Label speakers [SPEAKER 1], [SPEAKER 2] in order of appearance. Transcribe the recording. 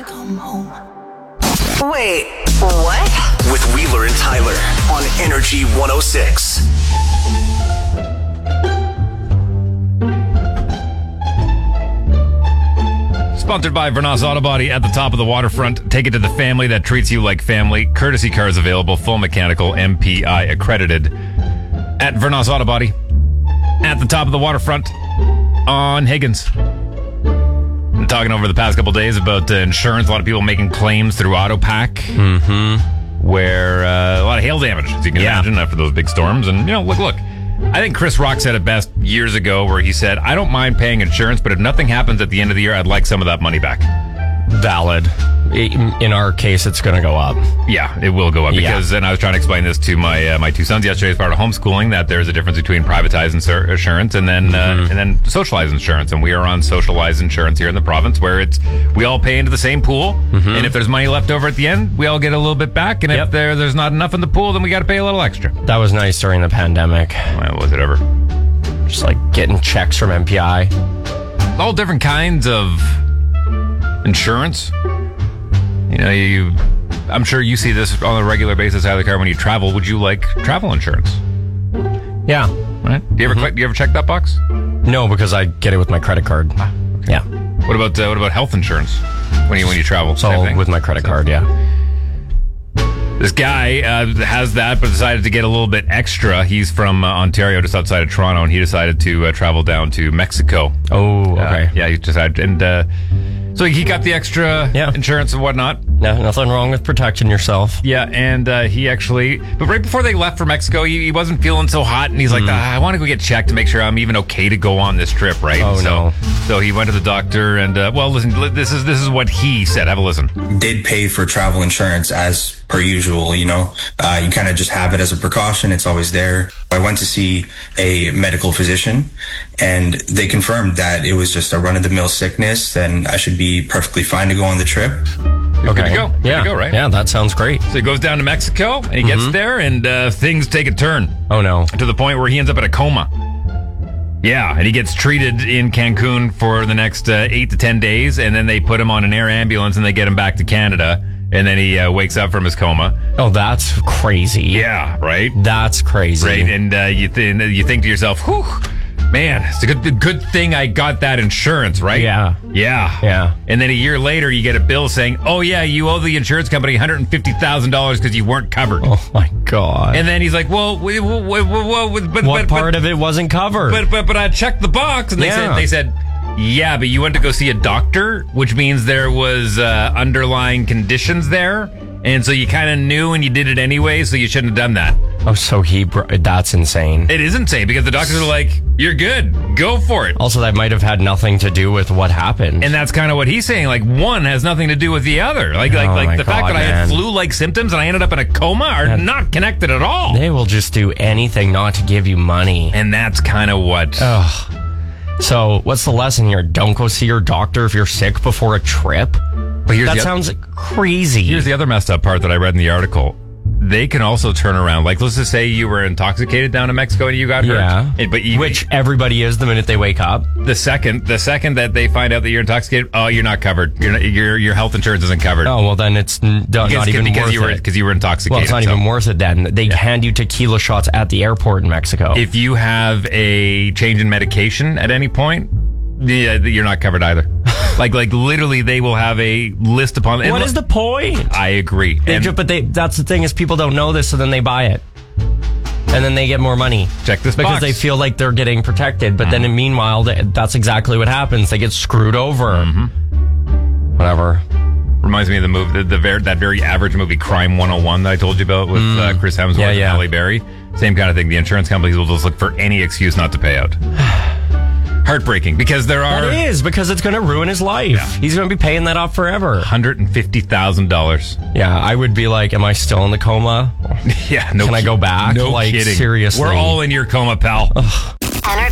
[SPEAKER 1] come home. Wait, what?
[SPEAKER 2] With Wheeler and Tyler on Energy 106.
[SPEAKER 3] Sponsored by Vernas Auto Body at the top of the waterfront. Take it to the family that treats you like family. Courtesy cars available, full mechanical, MPI accredited. At Vernas Auto Body at the top of the waterfront on Higgins. I'm talking over the past couple days about insurance. A lot of people making claims through AutoPack. Where a lot of hail damage, as you can imagine, after those big storms. And, look. I think Chris Rock said it best years ago where he said, I don't mind paying insurance, but if nothing happens at the end of the year, I'd like some of that money back.
[SPEAKER 4] Valid. In our case, it's going to go up.
[SPEAKER 3] Yeah, it will go up because, and I was trying to explain this to my two sons yesterday as part of homeschooling, that there's a difference between privatized insurance and then socialized insurance. And we are on socialized insurance here in the province where we all pay into the same pool. And if there's money left over at the end, we all get a little bit back. And if there's not enough in the pool, then we got to pay a little extra.
[SPEAKER 4] That was nice during the pandemic.
[SPEAKER 3] Well, was it ever?
[SPEAKER 4] Just like getting checks from MPI.
[SPEAKER 3] All different kinds of insurance. I'm sure you see this on a regular basis out of the car when you travel. Would you like travel insurance?
[SPEAKER 4] Yeah.
[SPEAKER 3] Right? Do you ever check that box?
[SPEAKER 4] No, because I get it with my credit card.
[SPEAKER 3] Okay.
[SPEAKER 4] Yeah.
[SPEAKER 3] What about health insurance when you travel?
[SPEAKER 4] So with my credit card, yeah.
[SPEAKER 3] This guy has that, but decided to get a little bit extra. He's from Ontario, just outside of Toronto, and he decided to travel down to Mexico.
[SPEAKER 4] Oh, okay.
[SPEAKER 3] He decided, and so he got the extra insurance and whatnot.
[SPEAKER 4] No, nothing wrong with protecting yourself.
[SPEAKER 3] Yeah, and he actually, but right before they left for Mexico, he wasn't feeling so hot, and he's like, I want to go get checked to make sure I'm even okay to go on this trip, right?
[SPEAKER 4] Oh, no.
[SPEAKER 3] So he went to the doctor, and listen, this is what he said. Have a listen.
[SPEAKER 5] Did pay for travel insurance as per usual, you kind of just have it as a precaution. It's always there. I went to see a medical physician, and they confirmed that it was just a run-of-the-mill sickness, and I should be perfectly fine to go on the trip.
[SPEAKER 3] Okay. Good to go. Good to go, right?
[SPEAKER 4] Yeah, that sounds great.
[SPEAKER 3] So he goes down to Mexico, and he gets there, and things take a turn.
[SPEAKER 4] Oh, no.
[SPEAKER 3] To the point where he ends up in a coma. Yeah, and he gets treated in Cancun for the next 8 to 10 days, and then they put him on an air ambulance, and they get him back to Canada, and then he wakes up from his coma.
[SPEAKER 4] Oh, that's crazy.
[SPEAKER 3] Yeah, right?
[SPEAKER 4] That's crazy.
[SPEAKER 3] Right, and you think to yourself, whew, man, it's a good thing I got that insurance, right?
[SPEAKER 4] Yeah.
[SPEAKER 3] Yeah. And then a year later, you get a bill saying, oh, yeah, you owe the insurance company $150,000 because you weren't covered.
[SPEAKER 4] Oh, my God.
[SPEAKER 3] And then he's like, well,
[SPEAKER 4] what part of it wasn't covered?
[SPEAKER 3] But I checked the box, and they said, yeah, but you went to go see a doctor, which means there was underlying conditions there. And so you kind of knew and you did it anyway, so you shouldn't have done that.
[SPEAKER 4] Oh, so that's insane.
[SPEAKER 3] It is insane because the doctors are like, you're good. Go for it.
[SPEAKER 4] Also, that might have had nothing to do with what happened.
[SPEAKER 3] And that's kind of what he's saying. Like, one has nothing to do with the other. Like the fact that I had flu-like symptoms and I ended up in a coma are not connected at all.
[SPEAKER 4] They will just do anything not to give you money.
[SPEAKER 3] And that's kind of what...
[SPEAKER 4] Ugh. So, what's the lesson here? Don't go see your doctor if you're sick before a trip?
[SPEAKER 3] But
[SPEAKER 4] that sounds crazy.
[SPEAKER 3] Here's the other messed up part that I read in the article. They can also turn around. Like, let's just say you were intoxicated down in Mexico and you got hurt.
[SPEAKER 4] Yeah. Which everybody is the minute they wake up.
[SPEAKER 3] The second that they find out that you're intoxicated, oh, you're not covered. Your health insurance isn't covered.
[SPEAKER 4] Oh, well, then it's not even worth it.
[SPEAKER 3] Because you were intoxicated.
[SPEAKER 4] Well, it's not even worth it then. They hand you tequila shots at the airport in Mexico.
[SPEAKER 3] If you have a change in medication at any point, you're not covered either. like literally, they will have a list upon.
[SPEAKER 4] What is the point?
[SPEAKER 3] I agree.
[SPEAKER 4] That's the thing is people don't know this, so then they buy it, and then they get more money.
[SPEAKER 3] Check this
[SPEAKER 4] because
[SPEAKER 3] box.
[SPEAKER 4] They feel like they're getting protected, but then meanwhile, that's exactly what happens. They get screwed over. Whatever.
[SPEAKER 3] Reminds me of the movie, that very average movie, Crime 101, that I told you about with Chris Hemsworth and Halle Berry. Same kind of thing. The insurance companies will just look for any excuse not to pay out. Heartbreaking because there are...
[SPEAKER 4] That is, because it's going to ruin his life. Yeah. He's going to be paying that off forever.
[SPEAKER 3] $150,000.
[SPEAKER 4] Yeah, I would be like, am I still in the coma?
[SPEAKER 3] Yeah, no.
[SPEAKER 4] Can I go back?
[SPEAKER 3] No kidding.
[SPEAKER 4] Seriously.
[SPEAKER 3] We're all in your coma, pal.
[SPEAKER 4] Ugh.